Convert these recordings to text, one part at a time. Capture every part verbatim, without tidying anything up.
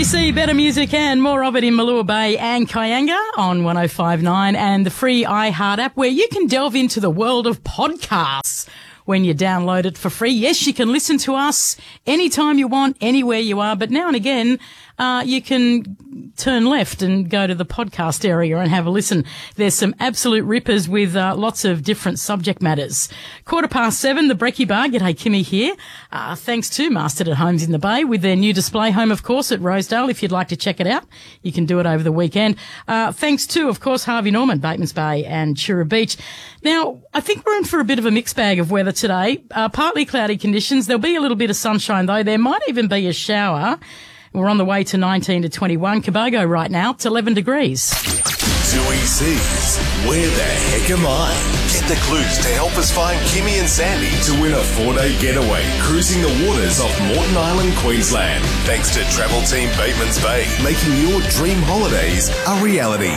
C, better music and more of it in Malua Bay and Kayanga on one oh five point nine and the free iHeart app where you can delve into the world of podcasts when you download it for free. Yes, you can listen to us anytime you want, anywhere you are, but now and again uh, you can turn left and go to the podcast area and have a listen. There's some absolute rippers with uh, lots of different subject matters. Quarter past seven, the Brekkie Bar. G'day, Kimmy here. Uh, thanks to Mastered at Homes in the Bay with their new display home, of course, at Rosedale. If you'd like to check it out, you can do it over the weekend. Uh, thanks to, of course, Harvey Norman, Batemans Bay and Chura Beach. Now, I think we're in for a bit of a mixed bag of weather today. Uh, partly cloudy conditions. There'll be a little bit of sunshine, though. There might even be a shower. We're on the way to nineteen to twenty-one. Cabogo right now, it's eleven degrees. Two E Cs. Where the heck am I? Get the clues to help us find Kimmy and Sandy to win a four-day getaway cruising the waters off Moreton Island, Queensland. Thanks to Travel Team Batemans Bay, making your dream holidays a reality.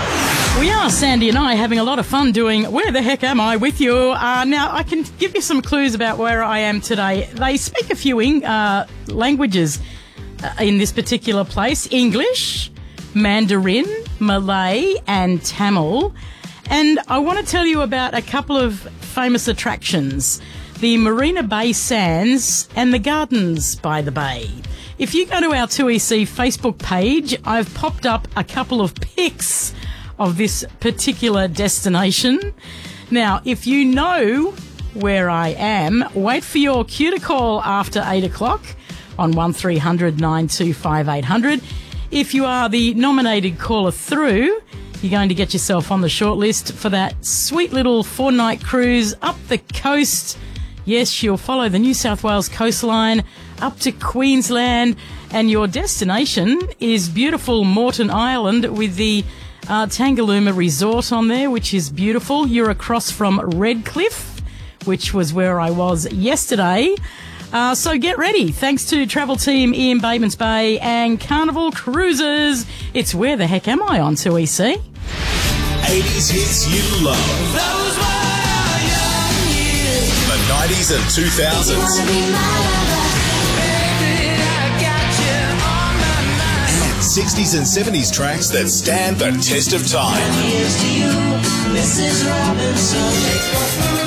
We are, Sandy and I, having a lot of fun doing Where the Heck Am I with you. Uh, now, I can give you some clues about where I am today. They speak a few uh, languages uh, in this particular place. English, Mandarin, Malay and Tamil. And I want to tell you about a couple of famous attractions. The Marina Bay Sands and the Gardens by the Bay. If you go to our two E C Facebook page, I've popped up a couple of pics of this particular destination. Now, if you know where I am, wait for your cue to call after eight o'clock on one three hundred nine two five eight hundred. If you are the nominated caller through, you're going to get yourself on the shortlist for that sweet little four-night cruise up the coast. Yes, you'll follow the New South Wales coastline up to Queensland, and your destination is beautiful Moreton Island with the Uh, Tangalooma Resort on there, which is beautiful. You're across from Redcliffe, which was where I was yesterday. Uh, so get ready. Thanks to Travel Team Ian Batemans Bay and Carnival Cruises. It's Where the Heck Am I on two E C? eighties hits you love. Those were our young years. The nineties and two thousands. sixties and seventies tracks that stand the test of time. Here's to you, Missus Robinson.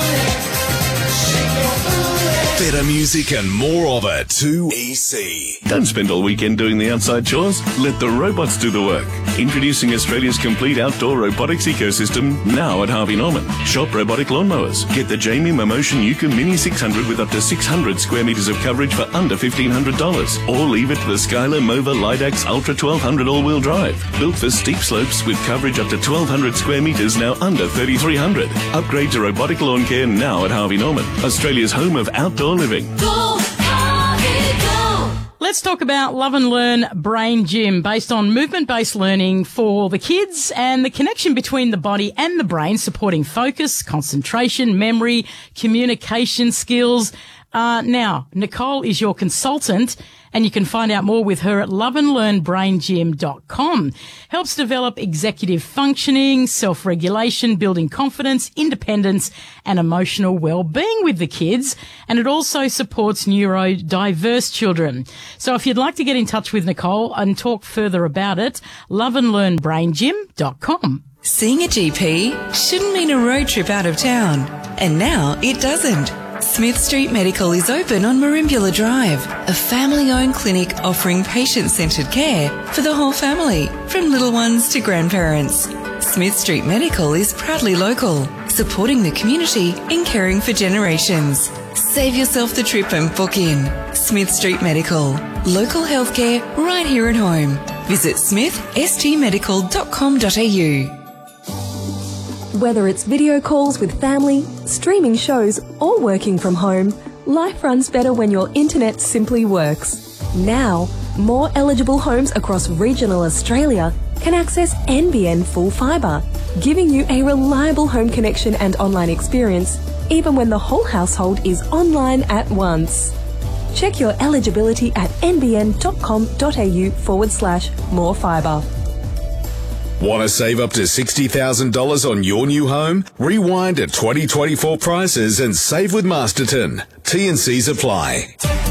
Better music and more of it. two E C. Don't spend all weekend doing the outside chores. Let the robots do the work. Introducing Australia's complete outdoor robotics ecosystem now at Harvey Norman. Shop robotic lawnmowers. Get the Jamie Momotion Yuka Mini six hundred with up to six hundred square metres of coverage for under fifteen hundred dollars. Or leave it to the Skylar Mova Lidax Ultra twelve hundred all-wheel drive. Built for steep slopes with coverage up to twelve hundred square metres, now under thirty-three hundred. Upgrade to robotic lawn care now at Harvey Norman. Australia's home of outdoor living. Go, Harvey, go! Let's talk about Love and Learn Brain Gym, based on movement-based learning for the kids and the connection between the body and the brain, supporting focus, concentration, memory, communication skills. Uh, now, Nicole is your consultant, and you can find out more with her at love and learn brain gym dot com. Helps develop executive functioning, self-regulation, building confidence, independence, and emotional well-being with the kids. And it also supports neurodiverse children. So if you'd like to get in touch with Nicole and talk further about it, love and learn brain gym dot com. Seeing a G P shouldn't mean a road trip out of town. And now it doesn't. Smith Street Medical is open on Merimbula Drive, a family-owned clinic offering patient-centred care for the whole family, from little ones to grandparents. Smith Street Medical is proudly local, supporting the community and caring for generations. Save yourself the trip and book in. Smith Street Medical, local healthcare right here at home. Visit smith s t medical dot com dot a u. Whether it's video calls with family, streaming shows, or working from home, life runs better when your internet simply works. Now, more eligible homes across regional Australia can access N B N Full Fibre, giving you a reliable home connection and online experience, even when the whole household is online at once. Check your eligibility at n b n dot com dot a u forward slash more fibre. Want to save up to sixty thousand dollars on your new home? Rewind to twenty twenty-four prices and save with Masterton. T and C's apply.